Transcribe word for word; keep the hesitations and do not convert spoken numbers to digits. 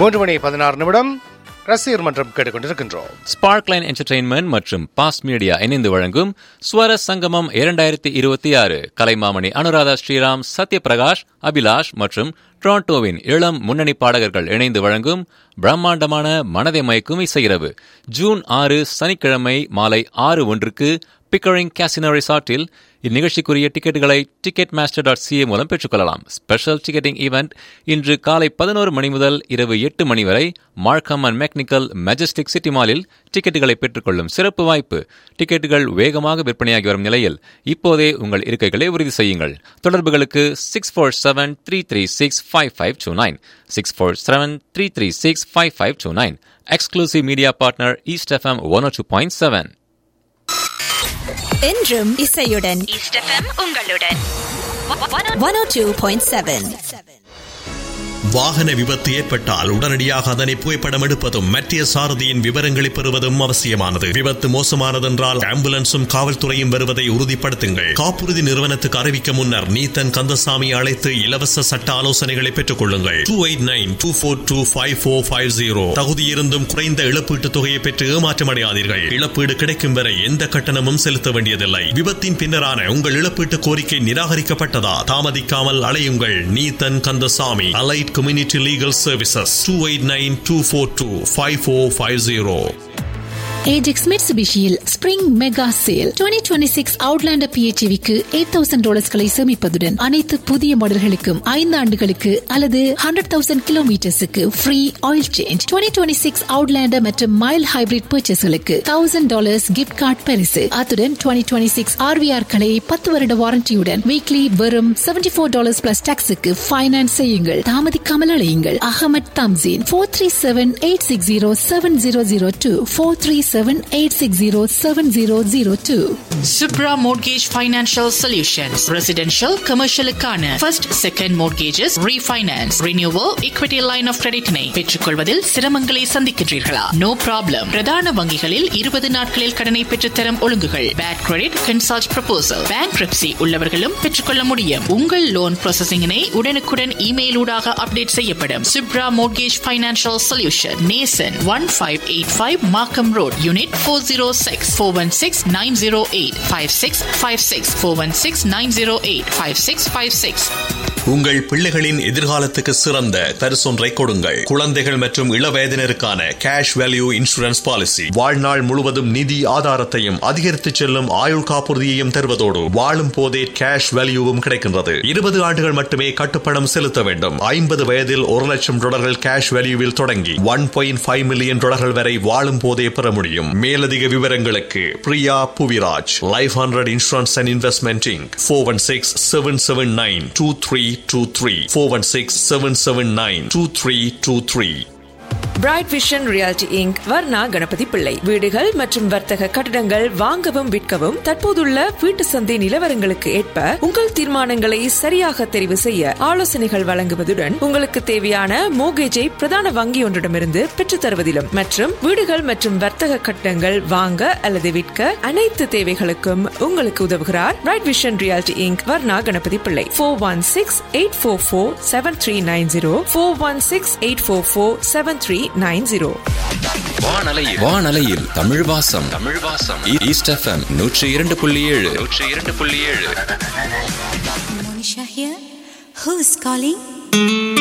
மூன்று மணி பதினாறு நிமிடம் ரசிகர் மன்றம் கேட்டுக்கொண்டிருக்கின்றோம். ஸ்பார்க்லைன் என்டர்டெயின்மெண்ட் மற்றும் பாஸ் மீடியா இணைந்து வழங்கும் ஸ்வர சங்கமம் இரண்டாயிரத்தி இருபத்தி ஆறு கலைமாமணி அனுராதா ஸ்ரீராம், சத்யபிரகாஷ், அபிலாஷ் மற்றும் டொரண்டோவின் இளம் முன்னணி பாடகர்கள் இணைந்து வழங்கும் பிரம்மாண்டமான மனதை மயக்கும் இசையிரவு ஜூன் ஆறு சனிக்கிழமை மாலை ஆறு ஒன்றுக்கு பிக்கரிங் கேசினோ ரிசார்ட்டில். இந்நிகழ்ச்சிக்குரிய டிக்கெட்டுகளை டிக்கெட் மாஸ்டர் டாட் சிஏ மூலம் பெற்றுக்கொள்ளலாம். ஸ்பெஷல் டிக்கெட்டிங் ஈவெண்ட் இன்று காலை பதினோரு மணி முதல் இரவு எட்டு மணி வரை Markham and mechanical Majestic city மாலில் டிக்கெட்டுகளை பெற்றுக்கொள்ளும் சிறப்பு வாய்ப்பு. டிக்கெட்டுகள் வேகமாக விற்பனையாகி வரும் நிலையில் இப்போதே உங்கள் இருக்கைகளை உறுதி செய்யுங்கள். தொடர்புகளுக்கு six four seven three three six five five two nine six four seven three three six five five two nine. Exclusive media partner east FM one ஓ டூ பாயிண்ட் செவன். என்றும் இசையுடன் ஈஸ்ட் எஃப்எம் உங்களுடன் one ஓ two point seven. வாகன விபத்து ஏற்பட்டால் உடனடியாக அதனை புகைப்படம் எடுப்பதும் மற்ற சாரதியின் விவரங்களை பெறுவதும் அவசியமானது. விபத்து மோசமானதென்றால் ஆம்புலன்ஸும் காவல்துறையும் வருவதை உறுதிப்படுத்துங்கள். காப்புறுதி நிறுவனத்துக்கு அறிவிக்க முன்னர் நீத்தன் கந்தசாமி அழைத்து இலவச சட்ட ஆலோசனைகளை பெற்றுக் கொள்ளுங்கள். Two eight nine two four two five four five zero. தகுதியிருந்தும் குறைந்த இழப்பீட்டுத் தொகையை பெற்று ஏமாற்றமடையாதீர்கள். இழப்பீடு கிடைக்கும் வரை எந்த கட்டணமும் செலுத்த வேண்டியதில்லை. விபத்தின் பின்னரான உங்கள் இழப்பீட்டு கோரிக்கை நிராகரிக்கப்பட்டதா? தாமதிக்காமல் அலையுங்கள். Neethan Kandasamy, allied Community Legal Services, two eight nine two four two five four five zero. Ajax மிட்சுபிஷியில் spring mega sale twenty twenty six Outlander பிஹெச்விக்கு eight thousand டாலர்ஸ்களை சேமிப்பதுடன் அனைத்து புதிய மாடல்களுக்கும் ஐந்து ஆண்டுகளுக்கு அல்லது hundred thousand கிலோமீட்டர்ஸுக்கு free oil change. Twenty twenty six Outlander மற்றும் mile hybrid பர்ச்சேஸ்களுக்கு thousand dollars gift card பரிசு. அத்துடன் twenty twenty six ஆர்விஆர்களை பத்து வருட வாரண்டியுடன் வீக்லி வெறும் seventy four dollars plus டாக்ஸுக்கு finance செய்யுங்கள். தாமதிக்காமல் அழையுங்கள். Ahmed Thamseen four three seven eight six zero seven zero zero two four three seven eight six zero seven zero zero two. Subra Mortgage Financial Solutions. Residential, commercial-க்கான first, second mortgages, refinance, renewal, equity line of credit-னை பெற்றுக்கொள்வதில் சிரமங்களை சந்திக்கின்றீர்களா? No problem. பிரதான வங்கிகளில் இருபது நாட்களில் கடனை பெற்றுத்தரும் ஒழுங்குகள். Bad credit, consult proposal. Bankruptcy உள்ளவர்களும் பெற்றுக்கொள்ள முடியும். உங்கள் லோன் ப்ராசஸிங்கினை உடனுக்குடன் இமெயில் ஊடாக அப்டேட் செய்யப்படும். Subra Mortgage Financial Solution. Nason one five eight five Markham Road. Unit four oh six four one six nine oh eight five six five six four one six nine oh eight five six five six. உங்கள் பிள்ளைகளின் எதிர்காலத்துக்கு சிறந்த பரிசொன்றை கொடுங்கள். குழந்தைகள் மற்றும் இளவயதினருக்கான cash value insurance policy வாழ்நாள் முழுவதும் நிதி ஆதாரத்தையும் அதிகரித்து செல்லும் ஆயுள் காப்புறுதியையும் தருவதோடு வாழும் போதே கேஷ் வேல்யூவும் கிடைக்கின்றது. இருபது ஆண்டுகள் மட்டுமே கட்டுப்பணம் செலுத்த வேண்டும். ஐம்பது வயதில் ஒரு லட்சம் டாலர்கள் கேஷ் வேல்யூவில் தொடங்கி ஒன் பாயிண்ட் ஃபைவ் மில்லியன் டாலர்கள் வரை வாழும் போதே பெற முடியும். மேலதிக விவரங்களுக்கு Priya Puviraj, life hundred insurance and investment Inc four one six seven seven nine two three two three four one six seven seven nine two three two three. Bright Vision Realty Incorporated Varna Ganapathi பிள்ளை. வீடுகள் மற்றும் வர்த்தக கட்டடங்கள் வாங்கவும் விற்கவும் தற்போதுள்ள வீட்டு சந்தை நிலவரங்களுக்கு ஏற்ப உங்கள் தீர்மானங்களை சரியாக தெரிவு செய்ய ஆலோசனைகள் வழங்குவதுடன் உங்களுக்கு தேவையான மோர்கேஜை பிரதான வங்கி ஒன்றிடமிருந்து பெற்றுத் தருவதிலும் மற்றும் வீடுகள் மற்றும் வர்த்தக கட்டடங்கள் வாங்க அல்லது விற்க அனைத்து தேவைகளுக்கும் உங்களுக்கு உதவுகிறார் Bright Vision Realty Incorporated Varna Ganapathi பிள்ளை. four one six eight four four seven three nine zero four one six eight four four seven three nine zero. வானலையில் வானலையில் தமிழ் வாசம் தமிழ் வாசம் ஈஸ்ட் எஃப்எம் நூற்றி இரண்டு புள்ளி ஏழு நூற்றி இரண்டு புள்ளி ஏழு. Monisha here. Who's calling?